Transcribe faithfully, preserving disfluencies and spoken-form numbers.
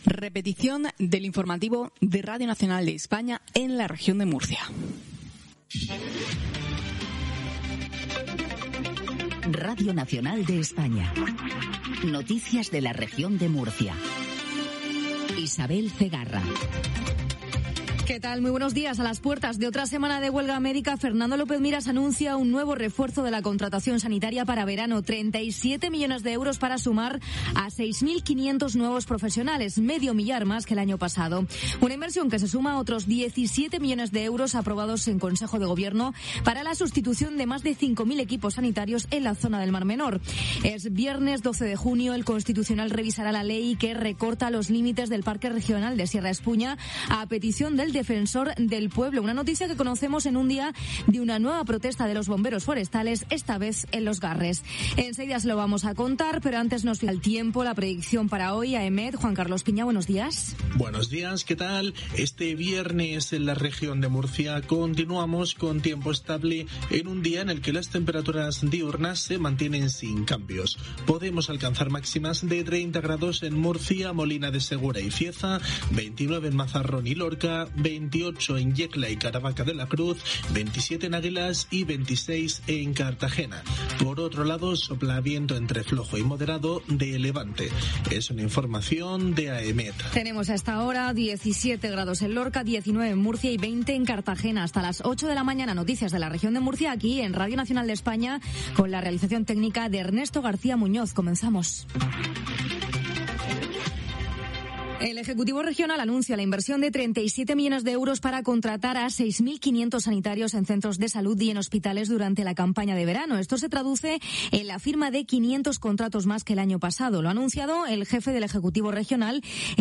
Repetición del informativo de Radio Nacional de España en la región de Murcia. Radio Nacional de España. Noticias de la región de Murcia. Isabel Cegarra. ¿Qué tal? Muy buenos días. A las puertas de otra semana de huelga médica, Fernando López Miras anuncia un nuevo refuerzo de la contratación sanitaria para verano. treinta y siete millones de euros para sumar a seis mil quinientos nuevos profesionales, medio millar más que el año pasado. Una inversión que se suma a otros diecisiete millones de euros aprobados en Consejo de Gobierno para la sustitución de más de cinco mil equipos sanitarios en la zona del Mar Menor. Es viernes doce de junio. El Constitucional revisará la ley que recorta los límites del Parque Regional de Sierra Espuña a petición del Defensor del Pueblo. Una noticia que conocemos en un día de una nueva protesta de los bomberos forestales, esta vez en Los Garres. Enseguida se lo vamos a contar, pero antes nos fija el tiempo, la predicción para hoy. A EMET, Juan Carlos Piña, buenos días. Buenos días, ¿qué tal? Este viernes en la región de Murcia continuamos con tiempo estable en un día en el que las temperaturas diurnas se mantienen sin cambios. Podemos alcanzar máximas de treinta grados en Murcia, Molina de Segura y Cieza, veintinueve en Mazarrón y Lorca, veintiocho en Yecla y Caravaca de la Cruz, veintisiete en Águilas y veintiséis en Cartagena. Por otro lado, sopla viento entre flojo y moderado de levante. Es una información de AEMET. Tenemos hasta ahora diecisiete grados en Lorca, diecinueve en Murcia y veinte en Cartagena. Hasta las ocho de la mañana, noticias de la región de Murcia aquí en Radio Nacional de España con la realización técnica de Ernesto García Muñoz. Comenzamos. El Ejecutivo Regional anuncia la inversión de treinta y siete millones de euros para contratar a seis mil quinientos sanitarios en centros de salud y en hospitales durante la campaña de verano. Esto se traduce en la firma de quinientos contratos más que el año pasado. Lo ha anunciado el jefe del Ejecutivo Regional